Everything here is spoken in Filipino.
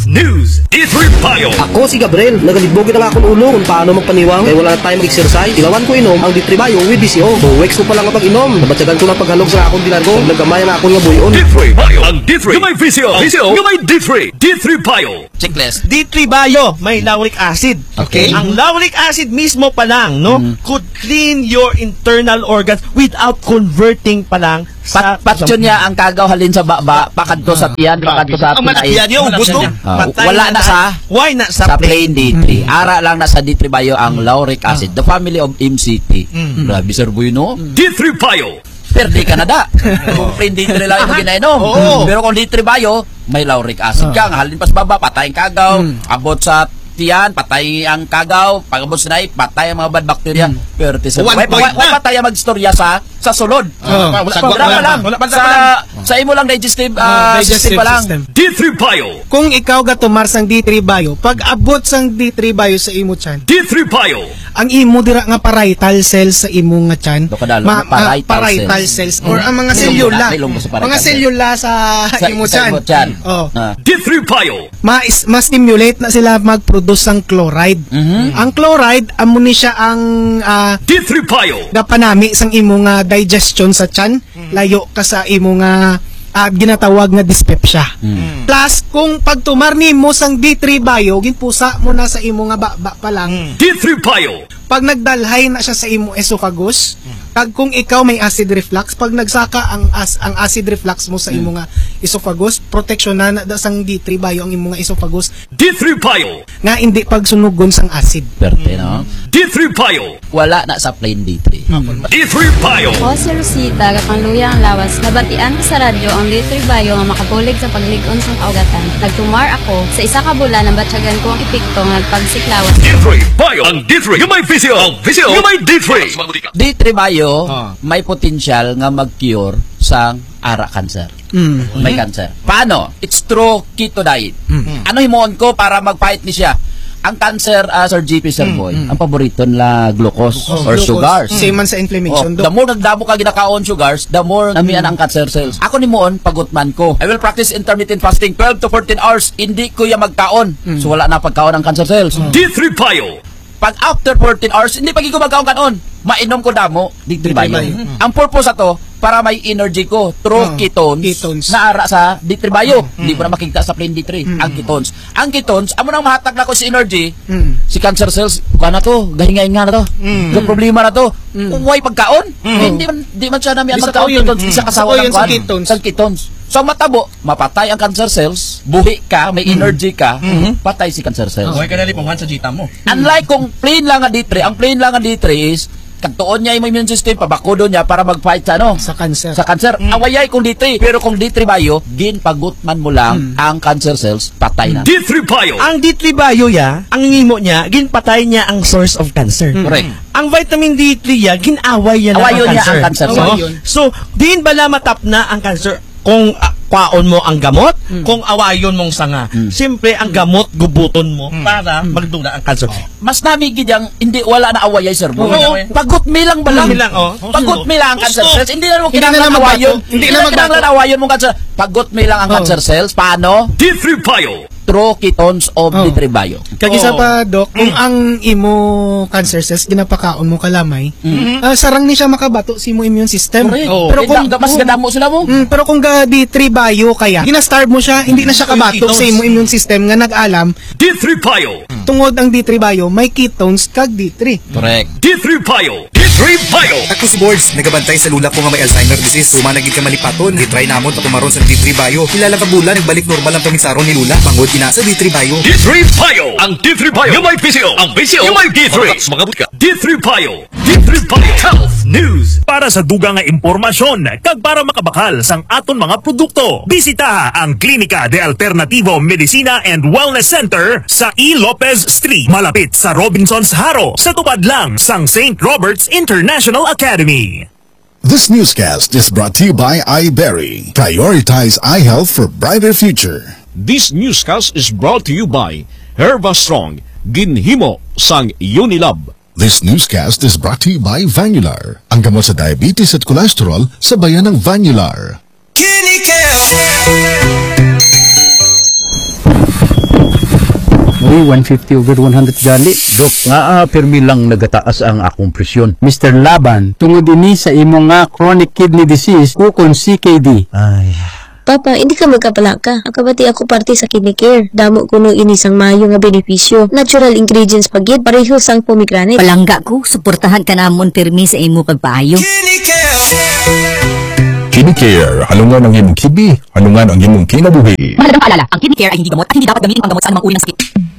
News, D3 Bio. Ako si Gabriel, nagalibogin na akong ulo kung paano magpaniwang kaya wala na tayong mag-exercise. Ilawan ko inom ang D3 Bio with BCO. 2 weeks ko pa lang kapag inom. Nabatsagan ko na paghalog sa akong dilargo. Naggamay na akong nga buyon. D3 Bio. Ang D3. Gamay VCO. VCO. Gamay D3. D3 Bio. Checklist. D3 Bio, may lauric acid. Okay. Ang lauric acid mismo pa lang, no, could clean your internal organs without converting pa lang sa Patyon niya ang kagaw halin sa baba, pakadto sa tiyan, pakadto sa ang pinay. yan yung buto. Wala na sa why na sa plain D3. Ara lang na sa D3 Bio ang lauric acid. The family of MCT. Grabe sir boy no. D3 Bio. Perde ka na da. Kung plain D3 lang yung ginainom. Pero kung D3 Bio, may lauric acid ka. Halin pa sa baba, patay ang kagaw. Abot sa tiyan, patay ang kagaw. Pag-abot sa naip, patay ang mga bad bacteria. Pero wala tayo mag-istorya sa sulod. Sa imo lang digestive system pa lang. D3 Bio. Kung ikaw gatumar sang D3 Bio, pag abot sang D3 Bio sa imo chan, D3 Bio. ang imo dira nga parietal cells sa imo nga chan, parietal cells or ang mga selula, mga selula sa imo chan. D3 Bio. Ma-stimulate na sila mag-produce ng chloride. Ang chloride amo ni siya ang D3 Bio. gapanami sang imo nga digestion sa chan, layo ka sa imo nga ginatawag nga dyspepsia. Plus kung pagtumar nimo sang D3 Bio, ginpusa mo na sa imo nga baba pa lang. D3 Bio. Pag nagdalhay na siya sa imo esophagus, pag kung ikaw may acid reflux, pag nagsaka ang acid reflux mo sa imo nga esophagus, proteksyonan na sang D3 Bio ang imo nga esophagus D3 Bio. nga hindi pagsunugon sang acid. Perte no. D3 Bio. Wala na sa plain D3. D3 Bio. Ako si Rosita, kapangluya ang lawas. Nabatian ko sa radyo ang D3 Bio nga makabulig sa pagligon sa kaugatan. Nagtumar ako. Sa isa ka bulan, nabatsagan ko ang epekto ng pagsiklawas. D3 Bio. Ang D3. Gamay VCO. Ang VCO. Gamay D3. D3 Bio, may potential nga mag-cure sa ara cancer. May cancer. Paano? It's through keto diet. Ano himoon ko para mag-fight ni siya? Ang cancer, Sir GP, Sir Boy, ang paborito nila glucose or sugars. Same man sa inflammation. The more nagdamo ka ginakaon sugars, the more namian ang cancer cells. Ako ni moon, pagutman ko. I will practice intermittent fasting 12 to 14 hours. Hindi ko yung magkaon. So wala na pagkaon ang cancer cells. D3 Bio. Pag after 14 hours, hindi pag ko magkaon kanon. Mainom ko damo, D3 Bio. Ang purpose ato, para may energy ko through ketones na ara sa D3 Bio. Hindi ko na makikita sa plain D3 ang ketones. Ang ketones, amo nang mahatag na ko si energy. Si cancer cells, kuha na to, gahingain nga na to. Yung problema na to. Kung may pagkaon, hindi man siya namin ang magkaon ketones. Isa kasawa ng kuhan. Sa ketones. So matabo, mapatay ang cancer cells, buhi ka, may energy ka, patay si cancer cells. Huwag ka na lipungan sa jita mo. Unlike kung plain lang ang D3, ang plain lang ang D3 is kagtuon niya yung immune system, pabakudo niya para mag-fight sa ano? Sa cancer. Sa cancer. Awayay kung D3. Pero kung D3 Bio, ginpagutman mo lang ang cancer cells, patay na. D3 Bio. Ang D3 Bio ang ngimo niya, ginpatay niya ang source of cancer. Correct. Ang vitamin D3 ginaway niya Awayon ang niya cancer. ang cancer cells. So, din bala matap na ang cancer kung kwaon mo ang gamot, kung awayon mong sanga. Siyempre, ang gamot, gubuton mo para magdula ang cancer. Mas namigid yung hindi wala na awayay, sir. Pagot mi lang ba lang? Pagot mi lang ang cancer cells. Hindi na mo kinanglan awayon. Hindi na kinanglan awayon mong cancer. Pagot mi lang ang cancer cells. Paano? D3 Bio. Through ketones of D3 Bio. Kagisa pa, Doc, kung ang imo cancer cells ginapakaon mo kalamay, sarang ni siya makabato sa imo immune system. Pero kung mas gadamo sila mo. Pero kung D3 Bio kaya, ginastarve mo siya, hindi na siya kabato sa imo immune system nga nag-alam. D3 Bio. Tungod ang D3 Bio, may ketones kag D3. Correct. D3 Bio. D3 Bio. Ako si Boards, nagabantay sa lula ko nga may Alzheimer disease. Tumanagid ka malipaton, gitry namon pa tumaron sa D3 Bio. Kilala ka bulan, nagbalik normal ang pamitsaro ni Lula. Pangod inasa D3 Bio. D3 Bio. Ang D3 Bio. Yung may VCO. Ang VCO. Yung may D3. Magabot ka. D3 Bio. D3 Bio. Health News. Para sa dugang nga impormasyon, kag para makabakal sang aton mga produkto, bisita ang Klinika de Alternativo Medicina and Wellness Center sa E. Lopez Street, malapit sa Robinson's Haro, sa tupad lang sang St. Robert's International Academy. This newscast is brought to you by iBerry. Prioritize eye health for brighter future. This newscast is brought to you by Herba Strong, ginhimo sang Unilab. This newscast is brought to you by Vanular, ang gamot sa diabetes at cholesterol sa bayan ng Vanular. Uy, 150 over 100 gali. Dok, nga permi lang nagataas ang akong presyon. Mr. Laban, tungod ini sa imo nga chronic kidney disease ukon CKD. Ay... Papa, hindi ka magkapalaka. Akabati ako parte sa kidney care. Damo ko nung inisang mayo nga benepisyo. Natural ingredients pagid, pareho sang pomegranate. Palangga ko, suportahan ka namon permi sa imo pagpaayo. Kidney Care, halungan ang imong kibi, halungan ang imong kinabuhi. Mahalagang paalala, ang kidney care ay hindi gamot at hindi dapat gamitin pang gamot sa anumang uri ng sakit.